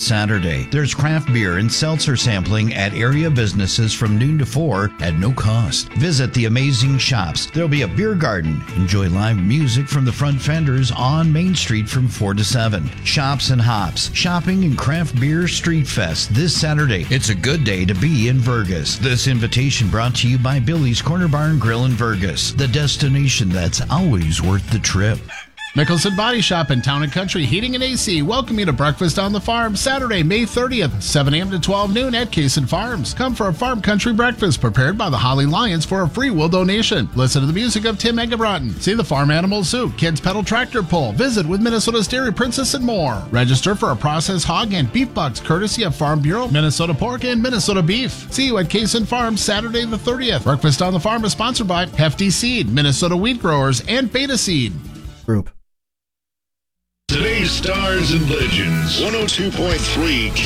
Saturday. There's craft beer and seltzer sampling at area businesses from noon to 4 at no cost. Visit the amazing shops. There'll be a beer garden. Enjoy live music from the front vendors on Main Street from 4 to 7. Shops and Hops, Shopping and Craft Beer Street Fest this Saturday. It's a good day to be in Vergas. This invitation brought to you by Billy's Corner Bar and Grill in Vergas, the destination that's always worth the trip. Mickelson Body Shop in Town & Country Heating and AC welcome you to Breakfast on the Farm Saturday, May 30th, 7 a.m. to 12 noon at Cason Farms. Come for a farm country breakfast prepared by the Holly Lions for a free will donation. Listen to the music of Tim Eggebrotten. See the farm animal zoo, kids pedal tractor pull, visit with Minnesota's Dairy Princess and more. Register for a processed hog and beef bucks courtesy of Farm Bureau, Minnesota Pork, and Minnesota Beef. See you at Cason Farms Saturday the 30th. Breakfast on the Farm is sponsored by Hefty Seed, Minnesota Wheat Growers, and Beta Seed Group. Today's Stars and Legends, 102.3